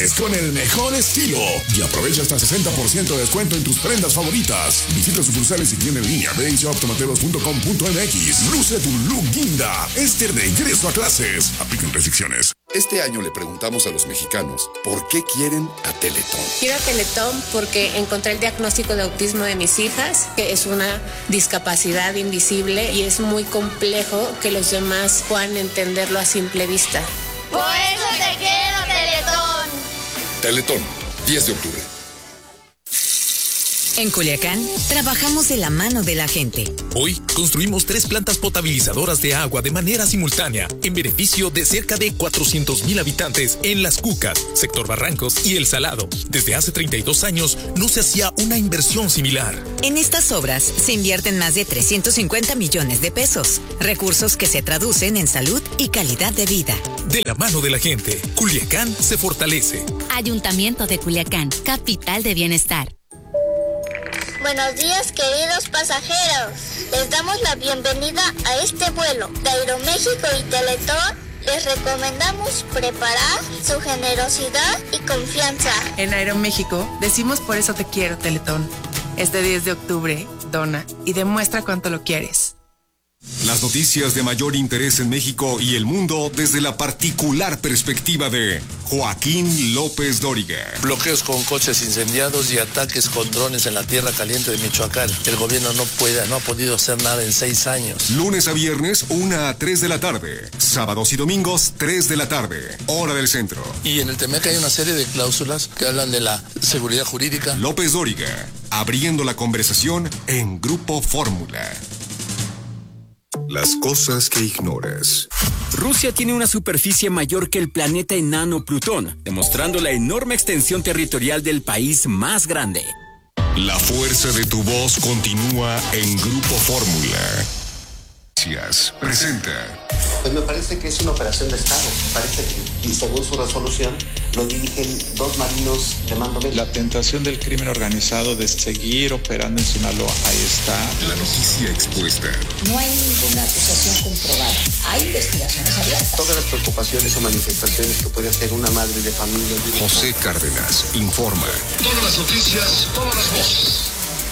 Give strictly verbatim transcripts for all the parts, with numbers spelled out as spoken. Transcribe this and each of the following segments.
Es con el mejor estilo y aprovecha hasta sesenta por ciento de descuento en tus prendas favoritas. Visita sucursales y tienda en línea de shop tomateros punto com punto m x. Luce tu look guinda. Este regreso a clases. Aplican restricciones. Este año le preguntamos a los mexicanos por qué quieren a Teletón. Quiero a Teletón porque encontré el diagnóstico de autismo de mis hijas, que es una discapacidad invisible y es muy complejo que los demás puedan entenderlo a simple vista. Por eso te quiero, Teletón. Teletón, diez de octubre. En Culiacán, trabajamos de la mano de la gente. Hoy construimos tres plantas potabilizadoras de agua de manera simultánea, en beneficio de cerca de cuatrocientos mil habitantes en Las Cucas, Sector Barrancos y El Salado. Desde hace treinta y dos años no se hacía una inversión similar. En estas obras se invierten más de trescientos cincuenta millones de pesos, recursos que se traducen en salud y calidad de vida. De la mano de la gente, Culiacán se fortalece. Ayuntamiento de Culiacán, capital de bienestar. Buenos días, queridos pasajeros. Les damos la bienvenida a este vuelo de Aeroméxico y Teletón. Les recomendamos preparar su generosidad y confianza. En Aeroméxico decimos por eso te quiero, Teletón. Este diez de octubre, dona y demuestra cuánto lo quieres. Las noticias de mayor interés en México y el mundo desde la particular perspectiva de Joaquín López Dóriga. Bloqueos con coches incendiados y ataques con drones en la tierra caliente de Michoacán. El gobierno no puede, no ha podido hacer nada en seis años. Lunes a viernes, una a tres de la tarde. Sábados y domingos, tres de la tarde. Hora del centro. Y en el Temec hay una serie de cláusulas que hablan de la seguridad jurídica. López Dóriga, abriendo la conversación en Grupo Fórmula. Las cosas que ignoras. Rusia tiene una superficie mayor que el planeta enano Plutón, demostrando la enorme extensión territorial del país más grande. La fuerza de tu voz continúa en Grupo Fórmula. Presenta. Pues me parece que es una operación de Estado. Parece que, y según su resolución, lo dirigen dos marinos de mando medio. La tentación del crimen organizado de seguir operando en Sinaloa, ahí está. La noticia expuesta. No hay ninguna acusación comprobada. Hay investigaciones abiertas. Todas las preocupaciones o manifestaciones que puede hacer una madre de familia. José Cárdenas informa. Todas las noticias, todas las voces.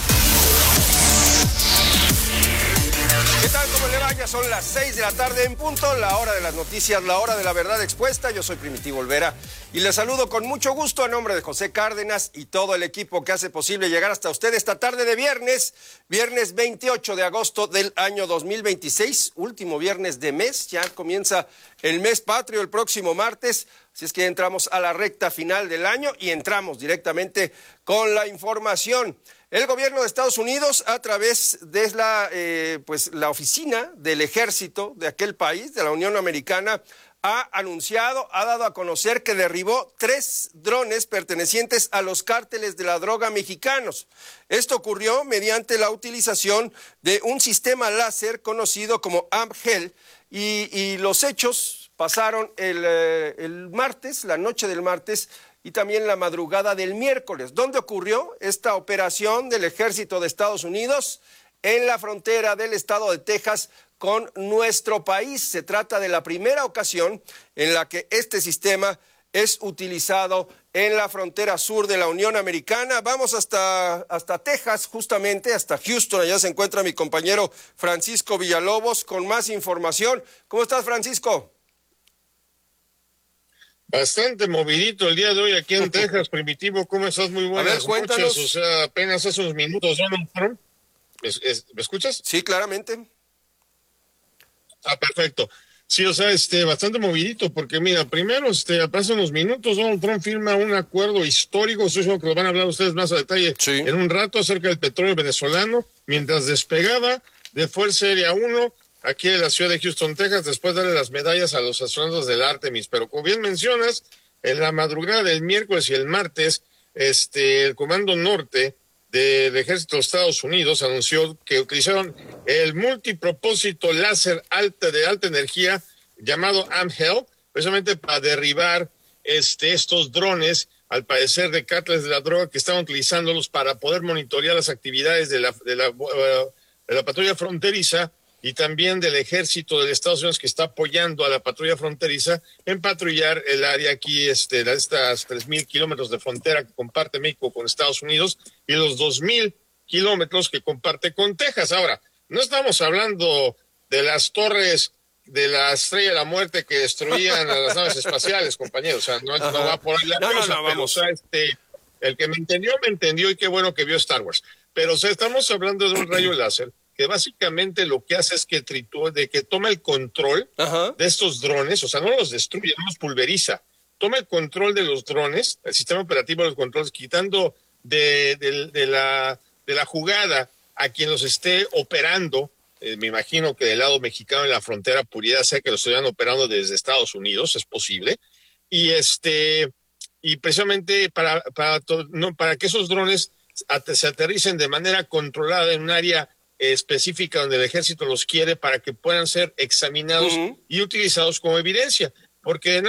¿Qué tal? ¿Cómo le va? Ya son las seis de la tarde en punto, la hora de las noticias, la hora de la verdad expuesta. Yo soy Primitivo Olvera y les saludo con mucho gusto a nombre de José Cárdenas y todo el equipo que hace posible llegar hasta usted esta tarde de viernes, viernes veintiocho de agosto del año dos mil veintiséis, último viernes de mes, ya comienza el mes patrio el próximo martes, así es que entramos a la recta final del año y entramos directamente con la información. El gobierno de Estados Unidos, a través de la, eh, pues, la oficina del ejército de aquel país, de la Unión Americana, ha anunciado, ha dado a conocer que derribó tres drones pertenecientes a los cárteles de la droga mexicanos. Esto ocurrió mediante la utilización de un sistema láser conocido como AMGEL y, y los hechos pasaron el, eh, el martes, la noche del martes, y también la madrugada del miércoles. ¿Dónde ocurrió esta operación del Ejército de Estados Unidos? En la frontera del estado de Texas con nuestro país. Se trata de la primera ocasión en la que este sistema es utilizado en la frontera sur de la Unión Americana. Vamos hasta, hasta Texas, justamente, hasta Houston. Allá se encuentra mi compañero Francisco Villalobos con más información. ¿Cómo estás, Francisco? Bastante movidito el día de hoy aquí en Texas, Primitivo. ¿Cómo estás? Muy buenas A ver, cuéntanos. noches. O sea, apenas hace unos minutos Donald Trump. ¿Me, ¿Me escuchas? Sí, claramente. Ah, perfecto. Sí, o sea, este, bastante movidito, porque mira, primero, este, hace unos minutos Donald Trump firma un acuerdo histórico, eso es lo que lo van a hablar ustedes más a detalle sí. en un rato, acerca del petróleo venezolano, mientras despegaba de Fuerza Aérea uno, aquí en la ciudad de Houston, Texas, después de darle las medallas a los astronautas del Artemis. Pero como bien mencionas, en la madrugada del miércoles y el martes, este, el Comando Norte del Ejército de Estados Unidos anunció que utilizaron el multipropósito láser alta de alta energía llamado AMGEL, precisamente para derribar este, estos drones, al parecer de cárteles de la droga, que estaban utilizándolos para poder monitorear las actividades de la, de la, uh, de la patrulla fronteriza y también del ejército de Estados Unidos que está apoyando a la patrulla fronteriza en patrullar el área aquí, este, de estas tres mil kilómetros de frontera que comparte México con Estados Unidos y los dos mil kilómetros que comparte con Texas. Ahora, no estamos hablando de las torres de la Estrella de la Muerte que destruían a las naves espaciales, compañeros. O sea, no, no va por ahí la no, cosa, no, no, pero, o sea, este, el que me entendió, me entendió y qué bueno que vio Star Wars. Pero, o sea, estamos hablando de un rayo láser que básicamente lo que hace es que tritúa, de que toma el control Ajá. de estos drones, o sea, no los destruye, no los pulveriza, toma el control de los drones, el sistema operativo de los controles, quitando de, de, de, la, de la jugada a quien los esté operando. Eh, me imagino que del lado mexicano de la frontera pudiera ser que lo estuvieran operando desde Estados Unidos, es posible, y este y precisamente para, para, no, para que esos drones at- se aterricen de manera controlada en un área específica donde el ejército los quiere para que puedan ser examinados uh-huh. y utilizados como evidencia, porque